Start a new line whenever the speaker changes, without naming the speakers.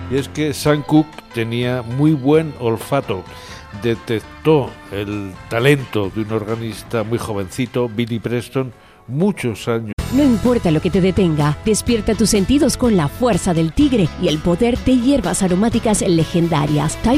Y es que Sam Cooke tenía muy buen olfato. Detectó el talento de un organista muy jovencito, Billy Preston, muchos años.
No importa lo que te detenga, despierta tus sentidos con la fuerza del tigre y el poder de hierbas aromáticas legendarias.